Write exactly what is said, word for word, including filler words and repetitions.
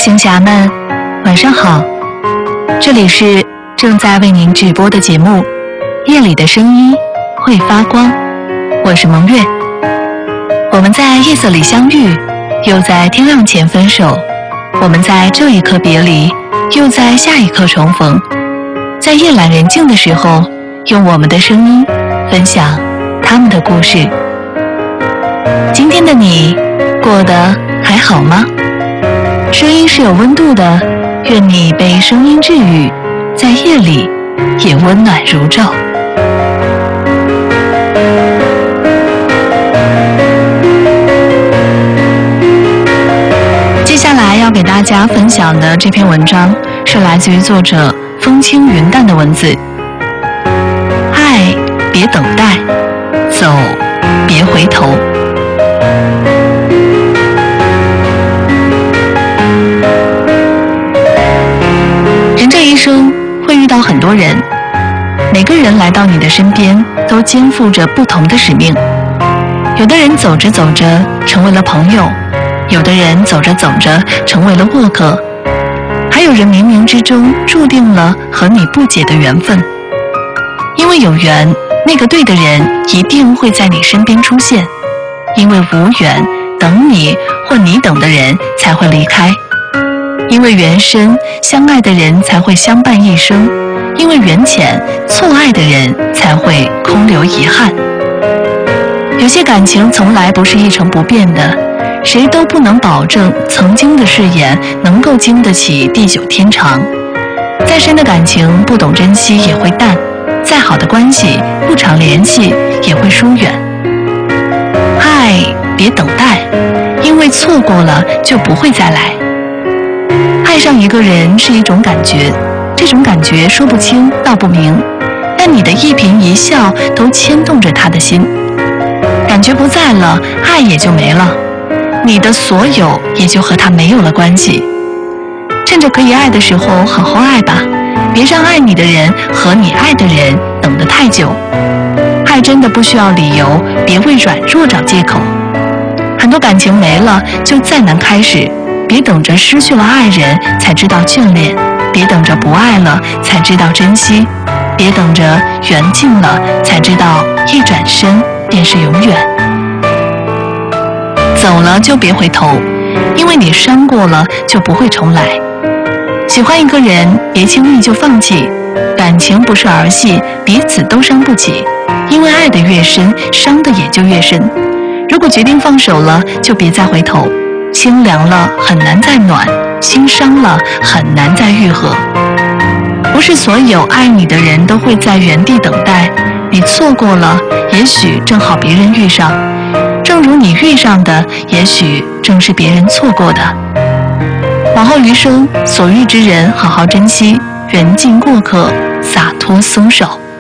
行侠们，晚上好！这里是正在为您直播的节目《夜里的声音会发光》，我是蒙月。我们在夜色里相遇，又在天亮前分手。我们在这一刻别离，又在下一刻重逢。在夜阑人静的时候，用我们的声音分享他们的故事。今天的你过得还好吗？声音是有温度的，愿你被声音治愈，在夜里也温暖如昼。接下来要给大家分享的这篇文章是来自于作者风轻云淡的文字。爱别等待，走别回头。人这一生会遇到很多人，每个人来到你的身边都肩负着不同的使命。有的人走着走着成为了朋友，有的人走着走着成为了过客，还有人冥冥之中注定了和你不解的缘分。因为有缘，那个对的人一定会在你身边出现；因为无缘，等你或你等的人才会离开。因为缘深，相爱的人才会相伴一生；因为缘浅，错爱的人才会空留遗憾。有些感情从来不是一成不变的，谁都不能保证曾经的誓言能够经得起地久天长。再深的感情不懂珍惜也会淡，再好的关系不常联系也会疏远。爱别等待，因为错过了就不会再来。爱上一个人是一种感觉，这种感觉说不清道不明，但你的一颦一笑都牵动着他的心。感觉不在了，爱也就没了，你的所有也就和他没有了关系。趁着可以爱的时候好好爱吧，别让爱你的人和你爱的人等得太久。爱真的不需要理由，别为软弱找借口。很多感情没了就再难开始，别等着失去了爱人才知道眷恋，别等着不爱了才知道珍惜，别等着缘尽了才知道一转身便是永远。走了就别回头，因为你伤过了就不会重来。喜欢一个人别轻易就放弃，感情不是儿戏，彼此都伤不起，因为爱得越深，伤得也就越深。如果决定放手了，就别再回头，心凉了很难再暖，心伤了很难再愈合。不是所有爱你的人都会在原地等待，你错过了，也许正好别人遇上，正如你遇上的，也许正是别人错过的。往后余生，所遇之人好好珍惜，缘尽过客，洒脱松手。